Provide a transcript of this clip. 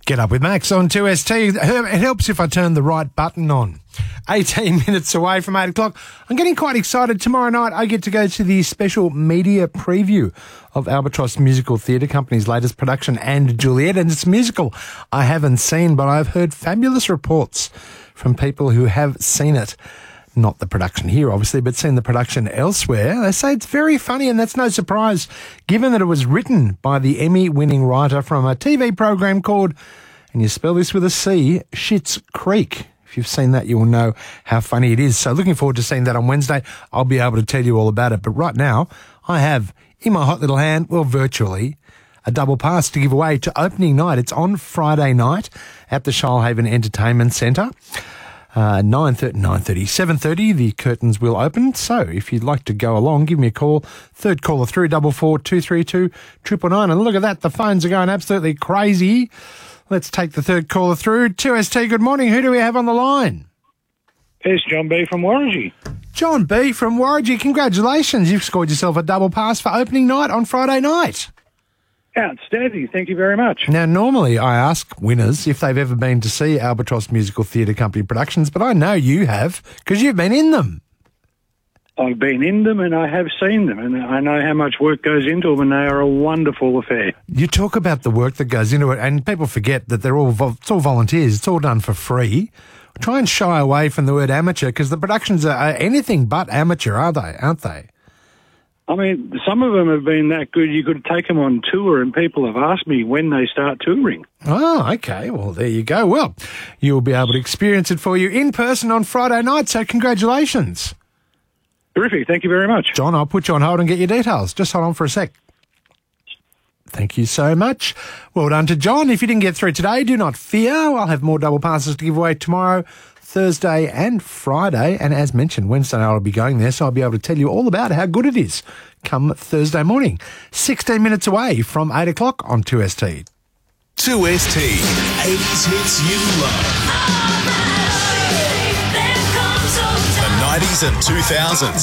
Get Up with Max on 2ST. It helps if I turn the right button on. 18 minutes away from 8 o'clock. I'm getting quite excited. Tomorrow night I get to go to the special media preview of Albatross Musical Theatre Company's latest production, And Juliet. And it's a musical I haven't seen, but I've heard fabulous reports from people who have seen it. Not the production here, obviously, but seen the production elsewhere. They say it's very funny, and that's no surprise, given that it was written by the Emmy-winning writer from a TV program called, and you spell this with a C, Schitt's Creek. If you've seen that, you will know how funny it is. So looking forward to seeing that on Wednesday. I'll be able to tell you all about it. But right now, I have in my hot little hand, well, virtually, a double pass to give away to opening night. It's on Friday night at the Shoalhaven Entertainment Centre. 9:30, 7:30, the curtains will open. So if you'd like to go along, give me a call. Third caller through, 44 232 999. And look at that, the phones are going absolutely crazy. Let's take the third caller through. 2ST, good morning. Who do we have on the line? It's John B. from Warringah. John B. from Warringah. Congratulations. You've scored yourself a double pass for opening night on Friday night. Outstanding. Thank you very much. Now, normally I ask winners if they've ever been to see Albatross Musical Theatre Company productions, but I know you have because you've been in them. I've been in them and I have seen them, and I know how much work goes into them, and they are a wonderful affair. You talk about the work that goes into it, and people forget that it's all volunteers. It's all done for free. Try and shy away from the word amateur because the productions are anything but amateur, aren't they? I mean, some of them have been that good you could take them on tour, and people have asked me when they start touring. Oh, okay. Well, there you go. Well, you'll be able to experience it for you in person on Friday night, so congratulations. Terrific. Thank you very much. John, I'll put you on hold and get your details. Just hold on for a sec. Thank you so much. Well done to John. If you didn't get through today, do not fear. I'll have more double passes to give away tomorrow, Thursday and Friday. And as mentioned, Wednesday night I'll be going there, so I'll be able to tell you all about how good it is come Thursday morning. 16 minutes away from 8 o'clock on 2ST. 2ST. 80s hits you love. The 90s and 2000s.